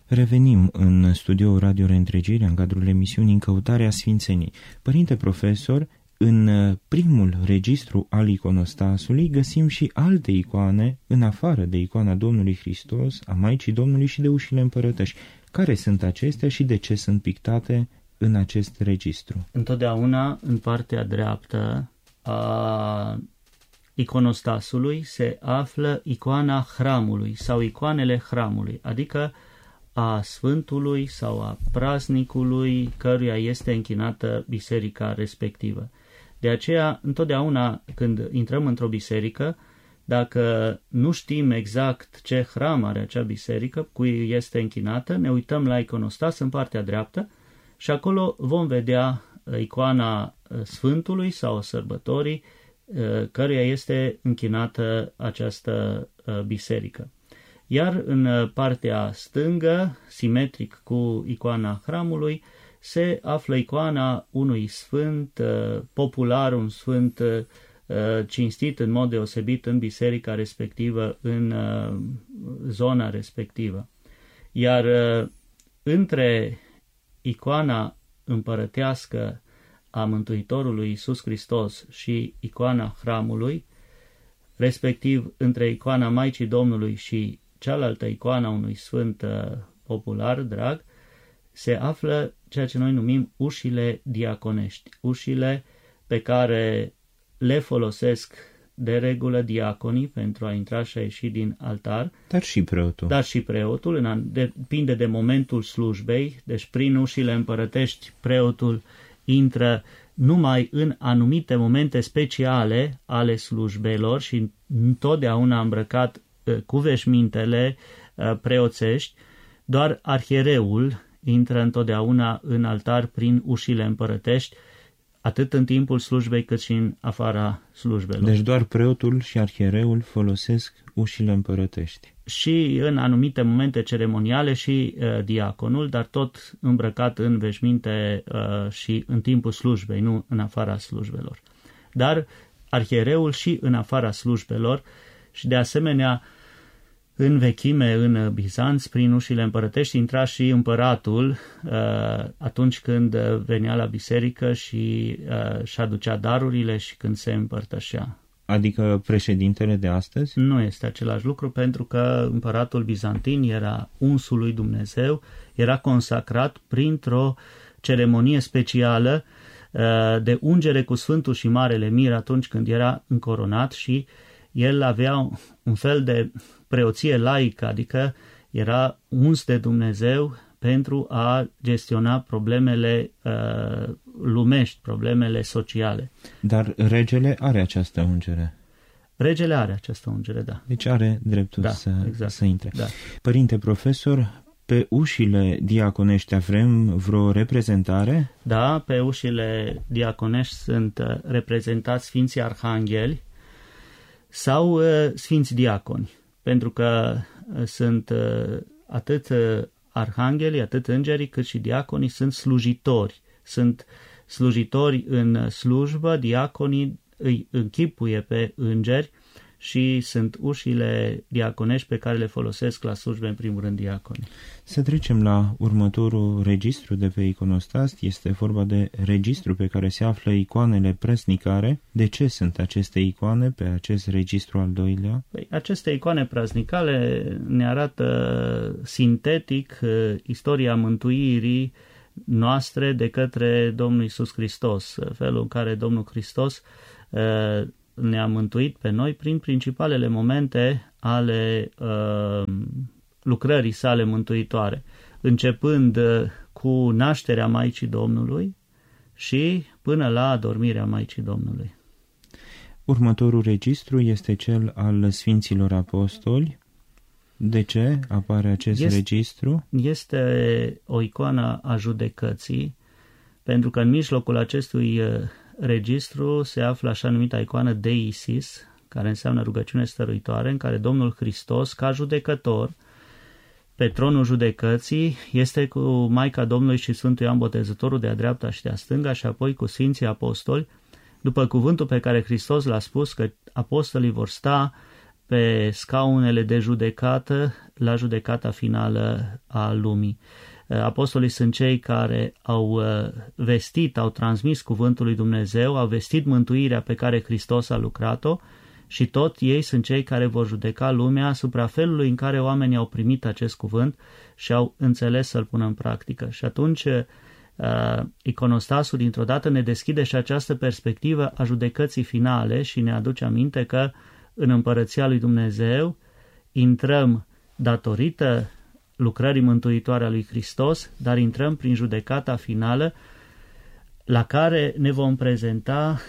Revenim în studioul Radio Reîntregirea în cadrul emisiunii În căutarea Sfințenii. Părinte profesor, în primul registru al iconostasului găsim și alte icoane, în afară de icoana Domnului Hristos, a Maicii Domnului și de ușile împărătești. Care sunt acestea și de ce sunt pictate în acest registru? Întotdeauna în partea dreaptă a iconostasului se află icoana hramului sau icoanele hramului, adică a Sfântului sau a praznicului căruia este închinată biserica respectivă. De aceea, întotdeauna când intrăm într-o biserică, dacă nu știm exact ce hram are acea biserică, cui este închinată, ne uităm la iconostas în partea dreaptă și acolo vom vedea icoana Sfântului sau sărbătorii căruia este închinată această biserică. Iar în partea stângă, simetric cu icoana hramului, se află icoana unui sfânt popular, un sfânt cinstit în mod deosebit în biserica respectivă, în zona respectivă. Iar între icoana împărătească a Mântuitorului Iisus Hristos și icoana hramului, respectiv între icoana Maicii Domnului și cealaltă icoana unui sfânt popular, drag, se află ceea ce noi numim ușile diaconești, ușile pe care le folosesc de regulă diaconii pentru a intra și a ieși din altar. Dar și preotul. Dar și preotul, depinde de momentul slujbei, deci prin ușile împărătești preotul intră numai în anumite momente speciale ale slujbelor și întotdeauna îmbrăcat cu veșmintele preoțești. Doar arhiereul intră întotdeauna în altar prin ușile împărătești, atât în timpul slujbei cât și în afara slujbelor. Deci doar preotul și arhiereul folosesc ușile împărătești. Și în anumite momente ceremoniale și diaconul, dar tot îmbrăcat în veșminte și în timpul slujbei, nu în afara slujbelor. Dar arhiereul și în afara slujbelor și de asemenea în vechime, în Bizanț, prin ușile împărătești, intra și împăratul atunci când venea la biserică și își aducea darurile și când se împărtășea. Adică președintele de astăzi? Nu este același lucru, pentru că împăratul bizantin era unsul lui Dumnezeu, era consacrat printr-o ceremonie specială de ungere cu Sfântul și Marele Mir atunci când era încoronat și el avea un fel de preoție laică, adică era uns de Dumnezeu pentru a gestiona problemele lumești, problemele sociale. Dar regele are această ungere. Regele are această ungere, da. Deci are dreptul să intre. Da. Părinte profesor, pe ușile diaconești avem vreo reprezentare? Da, pe ușile diaconești sunt reprezentați Sfinții Arhangheli sau Sfinți Diaconi, pentru că sunt atât arhanghelii, atât îngerii, cât și diaconii sunt slujitori. Sunt slujitori în slujbă, diaconii îi închipuie pe îngeri și sunt ușile diaconești pe care le folosesc la slujbe, în primul rând, diaconii. Să trecem la următorul registru de pe iconostas. Este vorba de registru pe care se află icoanele presnicare. De ce sunt aceste icoane pe acest registru al doilea? Aceste icoane praznicale ne arată sintetic istoria mântuirii noastre de către Domnul Iisus Hristos, felul în care Domnul Hristos ne-a mântuit pe noi prin principalele momente ale lucrării sale mântuitoare, începând cu nașterea Maicii Domnului și până la adormirea Maicii Domnului. Următorul registru este cel al Sfinților Apostoli. De ce apare acest registru? Este o icoană a judecății, pentru că în mijlocul acestui registru se află așa numita icoană Deisis, care înseamnă rugăciune stăruitoare, în care Domnul Hristos, ca judecător, pe tronul judecății, este cu Maica Domnului și Sfântul Ioan Botezătorul de-a dreapta și de-a stânga și apoi cu Sfinții Apostoli, după cuvântul pe care Hristos l-a spus că apostolii vor sta pe scaunele de judecată la judecata finală a lumii. Apostolii sunt cei care au vestit, au transmis cuvântul lui Dumnezeu, au vestit mântuirea pe care Hristos a lucrat-o și tot ei sunt cei care vor judeca lumea asupra felului în care oamenii au primit acest cuvânt și au înțeles să-l pună în practică. Și atunci iconostasul dintr-o dată ne deschide și această perspectivă a judecății finale și ne aduce aminte că în împărăția lui Dumnezeu intrăm datorită lucrării mântuitoare a lui Hristos, dar intrăm prin judecata finală la care ne vom prezenta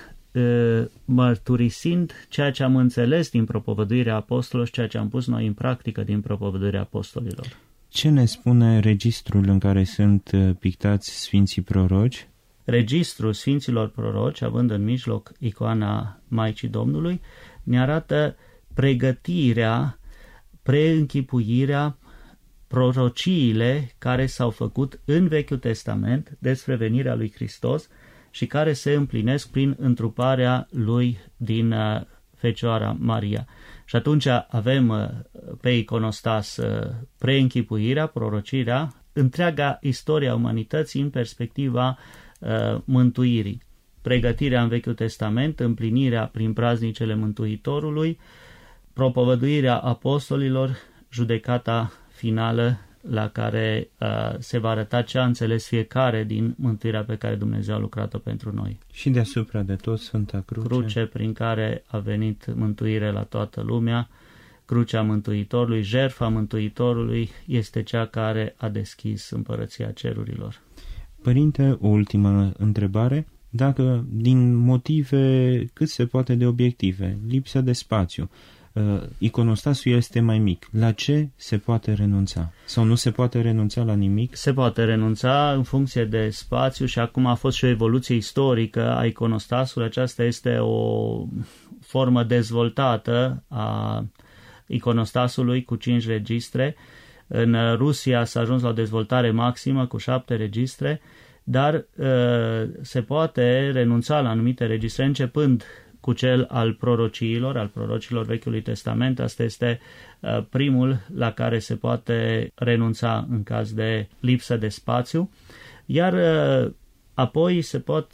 mărturisind ceea ce am înțeles din propovăduirea apostolilor și ceea ce am pus noi în practică din propovăduirea apostolilor. Ce ne spune registrul în care sunt pictați Sfinții Proroci? Registrul Sfinților Proroci, având în mijloc icoana Maicii Domnului, ne arată pregătirea, preînchipuirea, prorociile care s-au făcut în Vechiul Testament despre venirea lui Hristos și care se împlinesc prin întruparea lui din Fecioara Maria. Și atunci avem pe iconostas preînchipuirea, prorocirea, întreaga istoria umanității în perspectiva mântuirii. Pregătirea în Vechiul Testament, împlinirea prin praznicele Mântuitorului, propovăduirea apostolilor, judecata finală la care se va arăta ce a înțeles fiecare din mântuirea pe care Dumnezeu a lucrat-o pentru noi. Și deasupra de tot Sfânta Cruce. Cruce prin care a venit mântuire la toată lumea, crucea Mântuitorului, jertfa Mântuitorului este cea care a deschis împărăția cerurilor. Părinte, o ultimă întrebare. Dacă din motive cât se poate de obiective, lipsa de spațiu, iconostasul este mai mic, la ce se poate renunța? Sau nu se poate renunța la nimic? Se poate renunța în funcție de spațiu și acum a fost și o evoluție istorică a iconostasului. Aceasta este o formă dezvoltată a iconostasului cu 5 registre. În Rusia s-a ajuns la o dezvoltare maximă cu 7 registre, dar se poate renunța la anumite registre începând cu cel al prorocilor Vechiului Testament. Asta este primul la care se poate renunța în caz de lipsă de spațiu, iar apoi se pot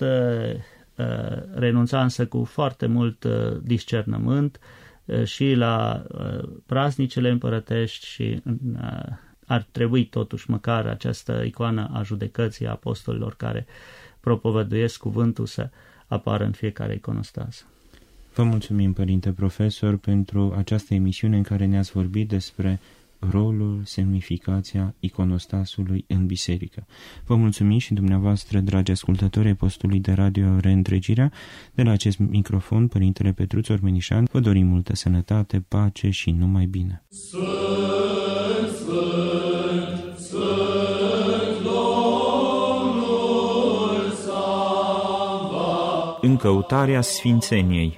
renunța însă cu foarte mult discernământ și la praznicele împărătești și ar trebui totuși măcar această icoană a judecății a apostolilor care propovăduiesc cuvântul să apară în fiecare iconostas. Vă mulțumim, Părinte Profesor, pentru această emisiune în care ne-ați vorbit despre rolul, semnificația iconostasului în biserică. Vă mulțumim și dumneavoastră, dragi ascultători ai postului de radio Reîntregirea. De la acest microfon, Părintele Petruț Ormenișan, vă dorim multă sănătate, pace și numai bine. În căutarea sfințeniei.